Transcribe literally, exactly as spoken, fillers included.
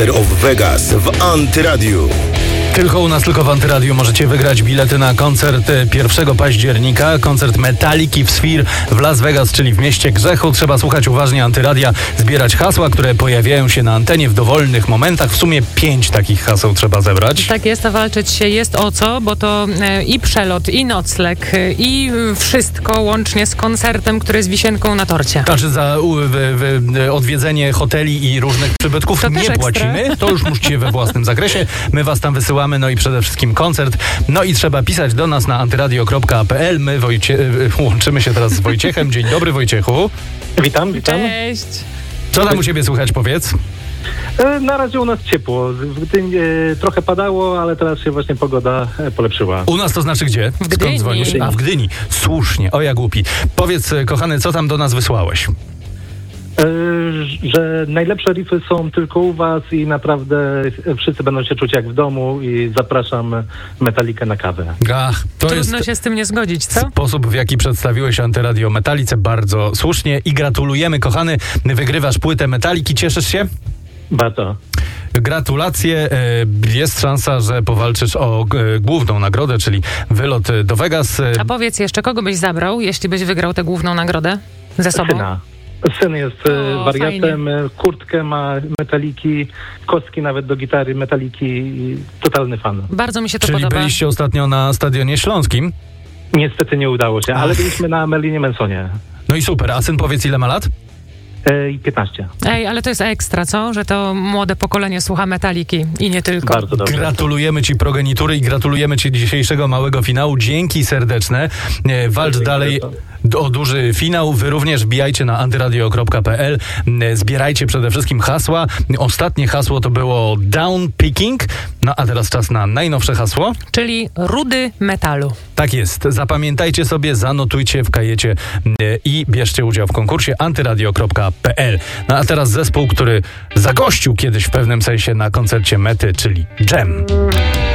of Vegas w Antyradiu. Tylko u nas, tylko w Antyradiu możecie wygrać bilety na koncert pierwszego października. Koncert Metaliki w Sphere w Las Vegas, czyli w mieście grzechu. Trzeba słuchać uważnie Antyradia, zbierać hasła, które pojawiają się na antenie w dowolnych momentach. W sumie pięć takich haseł trzeba zebrać. Tak jest, a walczyć się jest o co, bo to e, i przelot, i nocleg, e, i wszystko łącznie z koncertem, który jest wisienką na torcie. Znaczy za u, w, w, odwiedzenie hoteli i różnych przybytków To nie też płacimy. ekstra. To już musicie we własnym zakresie. My was tam wysyłamy. No i przede wszystkim koncert. No i trzeba pisać do nas na antyradio kropka p l. My Wojcie... łączymy się teraz z Wojciechem. Dzień dobry, Wojciechu. Witam, witam. Cześć! Co tam u ciebie słychać, powiedz? E, Na razie u nas ciepło. W Gdyni e, trochę padało, ale teraz się właśnie pogoda e, polepszyła. U nas to znaczy gdzie? Skąd Gdyni. dzwonisz? A, w Gdyni. Słusznie. O ja głupi. Powiedz, kochany, co tam do nas wysłałeś? E, że najlepsze riffy są tylko u was i naprawdę wszyscy będą się czuć jak w domu i zapraszam Metalikę na kawę. Ach, to Trudno jest się z tym nie zgodzić, co? sposób, w jaki przedstawiłeś Antyradio Metalice. Bardzo słusznie i gratulujemy, kochany. Wygrywasz płytę Metaliki. Cieszysz się? Bardzo. Gratulacje. E, Jest szansa, że powalczysz o e, główną nagrodę, czyli wylot e, do Vegas. E, A powiedz jeszcze, kogo byś zabrał, jeśli byś wygrał tę główną nagrodę ze sobą? Syna. Syn jest e, O, wariatem, e, kurtkę ma Metaliki, kostki nawet do gitary Metaliki i totalny fan. Bardzo mi się to Czyli podoba. byliście ostatnio na Stadionie Śląskim. Niestety nie udało się, ale byliśmy na Merlinie Mansonie. No i super. A syn, powiedz, ile ma lat? E, I piętnaście. Ej, ale to jest ekstra, co? Że to młode pokolenie słucha Metaliki i nie tylko. Bardzo dobrze. Gratulujemy ci progenitury i gratulujemy ci dzisiejszego małego finału. Dzięki serdeczne. E, Walcz Dziękuję dalej bardzo. o duży finał. Wy również wbijajcie na antyradio kropka p l. E, Zbierajcie przede wszystkim hasła. Ostatnie hasło to było down picking. No a teraz czas na najnowsze hasło. Czyli rudy metalu. Tak jest. Zapamiętajcie sobie, zanotujcie w kajecie e, i bierzcie udział w konkursie antyradio kropka p l. No a teraz zespół, który zagościł kiedyś w pewnym sensie na koncercie Mety, czyli Jam.